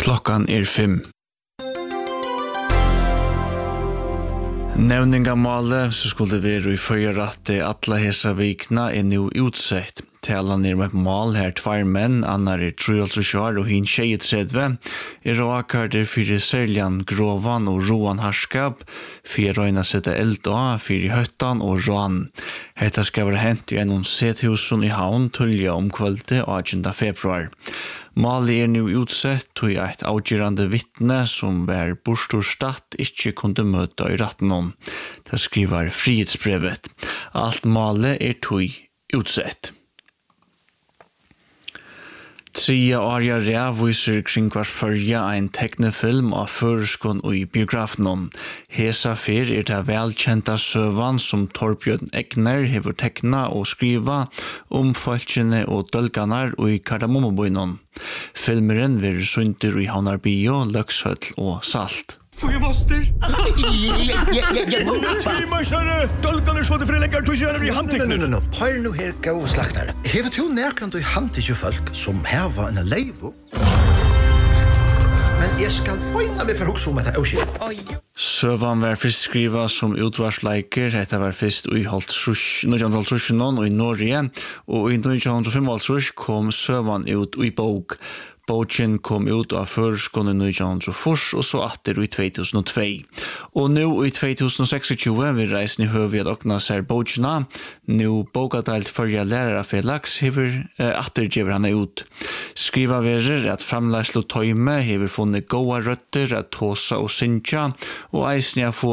Klockan 5. Nevningamålet så skulle vi i förra att alla hesa vikna nu utsett. Talan med mål här två män, annar 33 år och hin 33, råkar för säljan grovan och roan harskap, för röjna sätta eld av, för höttan och rån. Detta ska vara hänt i en sethusen i havn tulja om kvällte 18 februar. Målet nu utsett till ett avgörande vittne som var borstorstadt inte kunde möta i ratten. Det skriver frihetsbrevet. Allt målet till utsett. 3 åriga rävviser kring kvart följa en tecknefilm av förskon och i biografen. Hesa fyr det välkända sövan som Torbjörn Egner hever teckna och skriva om folkene och dölkanar och i Kardamommoboinon. Filmeren ver sunter i Havnarbio, Lökshöll och Salt. Får jag moster? Dolkan så det förlägger tusen i handteckning. No. Hör nu här gå slaktare. Hevet du närkant i handteckning folk som här var en leivo? Men jag ska poängna mig för också om att det är Sövan var först skriva som utvarsleiker. Detta var först i 1930 och i Norge. Och i 1935 kom Sövan ut i bok. Boken kom ut av förskon i 1904 och så atter i 2002. Och nu i 2026 vi reisen i hövet och nasar bokena. Nu bokadalt förja lärarfelags hever attergiver han ut. Skriva verer att framläslo tøyme hever funnet goa røtter att tåsa og syntja og eisne få